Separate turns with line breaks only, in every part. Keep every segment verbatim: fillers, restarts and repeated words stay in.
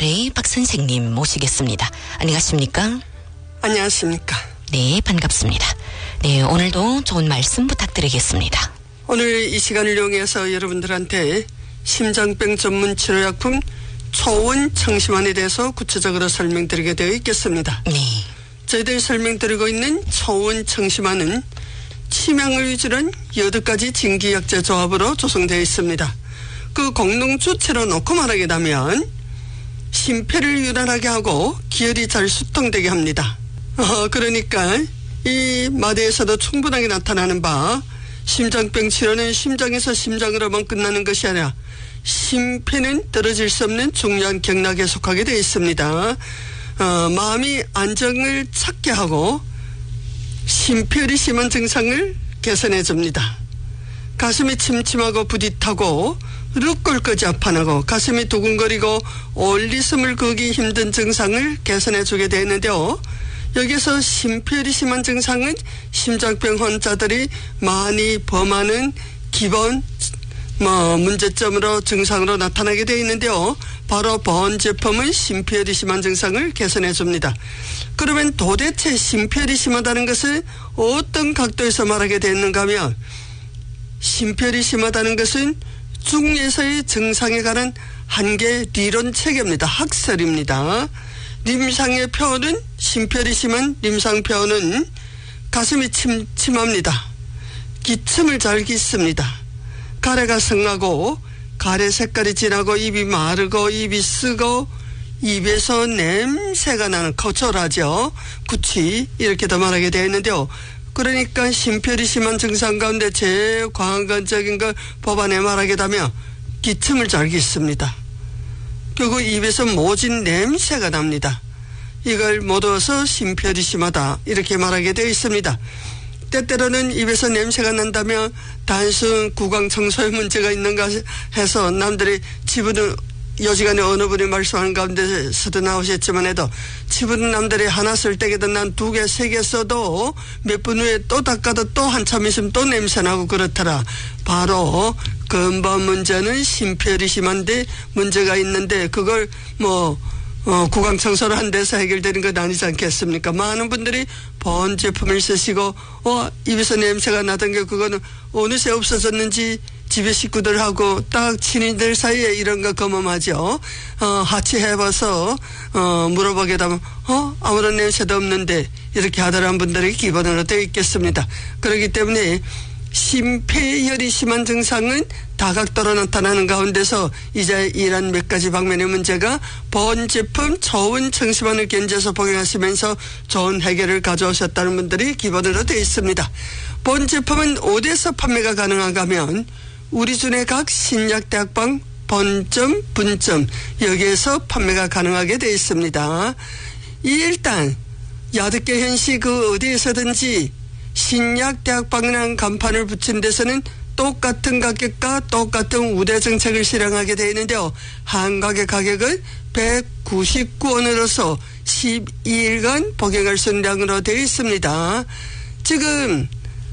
엠알의 박 선생님 모시겠습니다. 안녕하십니까?
안녕하십니까?
네, 반갑습니다. 네, 오늘도 좋은 말씀 부탁드리겠습니다.
오늘 이 시간을 이용해서 여러분들한테 심장병 전문 치료약품 초원 청심환에 대해서 구체적으로 설명드리게 되어 있겠습니다.
네.
저희들이 설명드리고 있는 초원 청심환은 치명을 위주한 여덟 가지 진기약재 조합으로 조성되어 있습니다. 그 공동 주체로 놓고 말하게 되면 심폐를 유난하게 하고 기혈이 잘 수통되게 합니다. 어, 그러니까 이 마디에서도 충분하게 나타나는 바 심장병 치료는 심장에서 심장으로만 끝나는 것이 아니라 심폐는 떨어질 수 없는 중요한 경락에 속하게 되어 있습니다. 어, 마음이 안정을 찾게 하고 심폐열이 심한 증상을 개선해 줍니다. 가슴이 침침하고 부딪하고 룩 꿇거지 아파하고 가슴이 두근거리고 올리숨을 그기 힘든 증상을 개선해 주게 되는데요. 여기서 심폐열이 심한 증상은 심장병 환자들이 많이 범하는 기본 뭐 문제점으로 증상으로 나타나게 되어 있는데요. 바로 본 제품은 심폐열이 심한 증상을 개선해 줍니다. 그러면 도대체 심폐열이 심하다는 것을 어떤 각도에서 말하게 되었는가 하면 심폐열이 심하다는 것은 중에서의 증상에 관한 한계理論 체계입니다. 학설입니다. 림상의 표현은 심폐열이 심한 림상 표현은 가슴이 침침합니다. 기침을 잘 깃습니다. 가래가 성하고 가래 색깔이 진하고 입이 마르고 입이 쓰고 입에서 냄새가 나는 거절하죠. 구취 이렇게 더 말하게 되어 있는데요. 그러니까 심폐열이 심한 증상 가운데 제일 관건적인 걸 법안에 말하게 되면 기침을 잘 깃습니다. 그리고 입에서 모진 냄새가 납니다. 이걸 모두어서 심폐열이 심하다 이렇게 말하게 되어 있습니다. 때때로는 입에서 냄새가 난다면 단순 구강 청소에 문제가 있는가 해서 남들이 집은 여지간에 어느 분이 말씀하는 가운데서도 나오셨지만 해도 집은 남들이 하나 쓸 때에도 난 두 개, 세 개 써도 몇 분 후에 또 닦아도 또 한참 있으면 또 냄새나고 그렇더라. 바로 근본 문제는 심폐열이 심한데 문제가 있는데 그걸 뭐 어, 구강 청소를 한 데서 해결되는 건 아니지 않겠습니까? 많은 분들이 본 제품을 쓰시고 어, 입에서 냄새가 나던 게 그거는 어느새 없어졌는지 집에 식구들하고 딱 친인들 사이에 이런 거 경험하죠. 어, 하치해봐서 어, 물어보게 되면 어 아무런 냄새도 없는데 이렇게 하더란 분들이 기본으로 되어 있겠습니다. 그렇기 때문에 심폐열이 심한 증상은 다각도로 나타나는 가운데서 이제 이런 몇 가지 방면의 문제가 본 제품 초원 청심환을 견제해서 복용하시면서 좋은 해결을 가져오셨다는 분들이 기본으로 되어 있습니다. 본 제품은 어디에서 판매가 가능한가 하면 우리순의 각 신약대학방 본점, 분점 여기에서 판매가 가능하게 되어 있습니다. 일단 야득계 현시 그 어디에서든지 신약대학방이라는 간판을 붙인 데서는 똑같은 가격과 똑같은 우대 정책을 실행하게 되어 있는데요. 한 가게 가격은 백구십구 원으로서 십이 일간 복용할 수 있는 양으로 되어 있습니다. 지금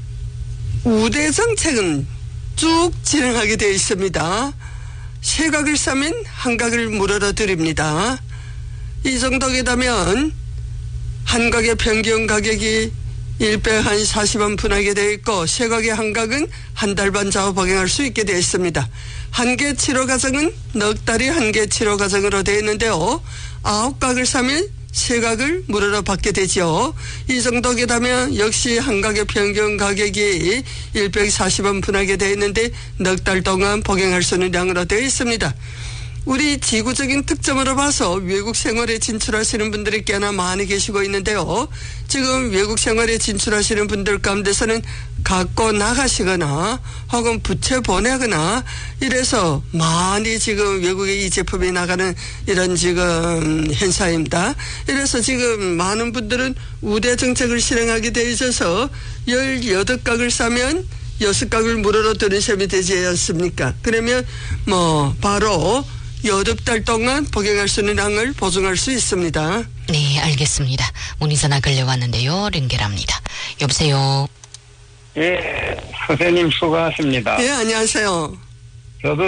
우대 정책은 쭉 진행하게 되어 있습니다. 세 각을 사면 한 각을 무료로 드립니다. 이 정도게 되면 한 각의 평균 가격이 백사십 원 분하게 되어 있고 세 각의 한 각은 한 달 반 좌우 복용할 수 있게 되어 있습니다. 한 개 치료 과정은 넉 달이 한 개 치료 과정으로 되어 있는데요. 아홉 각을 사면 세 각을 무료로 받게 되죠. 이 정도게 되면 역시 한 각의 평균 가격이 백사십 원 분하게 되어 있는데 넉 달 동안 복용할 수 있는 양으로 되어 있습니다. 우리 지구적인 특점으로 봐서 외국 생활에 진출하시는 분들이 꽤나 많이 계시고 있는데요. 지금 외국 생활에 진출하시는 분들 가운데서는 갖고 나가시거나 혹은 부채 보내거나 이래서 많이 지금 외국에 이 제품이 나가는 이런 지금 현상입니다. 이래서 지금 많은 분들은 우대 정책을 실행하게 되어 있어서 열여덟 각을 사면 여섯 각을 무료로 드는 셈이 되지 않습니까? 그러면 뭐 바로 여덟 달 동안 복용할 수 있는 양을 보증할 수 있습니다.
네, 알겠습니다. 문의전화 걸려왔는데요. 연결합니다. 여보세요.
예, 선생님 수고하십니다.
예, 안녕하세요.
저도